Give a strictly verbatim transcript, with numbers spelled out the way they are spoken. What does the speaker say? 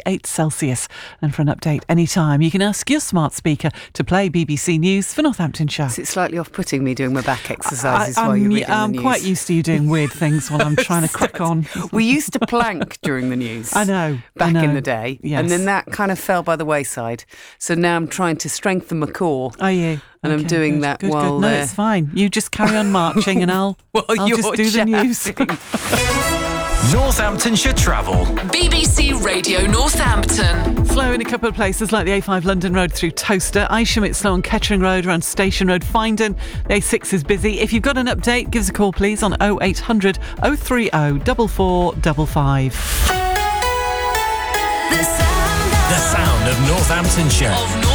twenty-eight Celsius. And for an update anytime, you can ask your smart speaker to play B B C News for Northamptonshire. Is it slightly off-putting me doing my back exercises I, while I'm, you're reading I'm the news? quite used to you doing weird things while I'm trying to crack on. We used to plank during the news. I know. Back I know. in the day. Yes. And then that kind of fell by the wayside. So now I'm trying to strengthen my core. Are you? And Okay, I'm doing good, that good, while... Good. No, uh, it's fine. You just carry on marching and I'll, Well, I'll you're just do the news. chatting. Northamptonshire Travel. B B C Radio Northampton. Slow in a couple of places like the A five London Road through Towcester. Isham, it's slow on Kettering Road around Station Road. Findon, the A six is busy. If you've got an update, give us a call please on oh eight hundred oh three oh four four five five. The sound of, The sound of Northamptonshire. of North